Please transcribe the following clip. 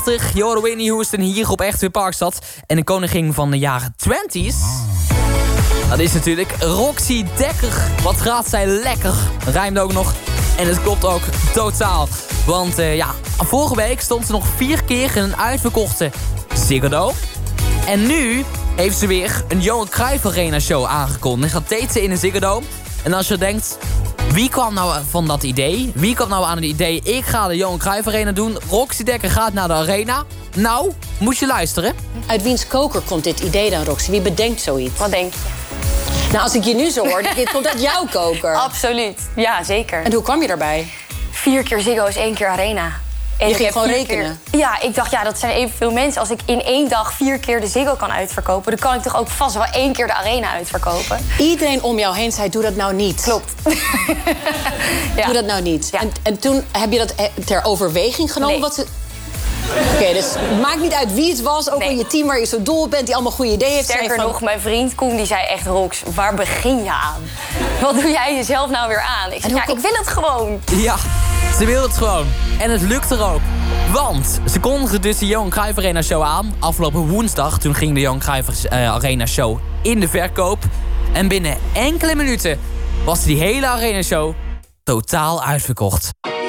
1986. Je hoorde Whitney Houston hier op Echt Weer Parkstad. En de koningin van de jaren 20's... dat is natuurlijk Roxy Dekker. Wat gaat zij lekker. Rijmt ook nog. En het klopt ook totaal. Want vorige week stond ze nog 4 keer in een uitverkochte Ziggo Dome. En nu heeft ze weer een Johan Cruijff Arena show aangekondigd. Dat deed ze in de Ziggo Dome. En als je denkt, wie kwam nou van dat idee? Wie kwam nou aan het idee, ik ga de Johan Cruijff Arena doen. Roxy Dekker gaat naar de arena. Nou, moet je luisteren. Uit wiens koker komt dit idee dan, Roxy? Wie bedenkt zoiets? Wat denk je? Nou, als ik je nu zo hoor, dit komt uit jouw koker. Absoluut, ja, zeker. En hoe kwam je daarbij? 4 keer Ziggo is 1 keer Arena. En je ging gewoon rekenen? Ja, ik dacht, dat zijn evenveel mensen. Als ik in 1 dag 4 keer de Ziggo kan uitverkopen... dan kan ik toch ook vast wel 1 keer de Arena uitverkopen. Iedereen om jou heen zei, doe dat nou niet. Klopt. Ja. Doe dat nou niet. Ja. En toen heb je dat ter overweging genomen? Nee. Oké, dus het maakt niet uit wie het was. Ook in je team waar je zo dol op bent, die allemaal goede ideeën heeft. Sterker nog, mijn vriend Koen die zei echt... Rox, waar begin je aan? Wat doe jij jezelf nou weer aan? Ik zei, ik wil het gewoon. Ja, ze wil het gewoon. En het lukt er ook. Want ze kondigde dus de Johan Cruijff Arena show aan. Afgelopen woensdag, toen ging de Johan Cruijff Arena show in de verkoop. En binnen enkele minuten was die hele arena show totaal uitverkocht.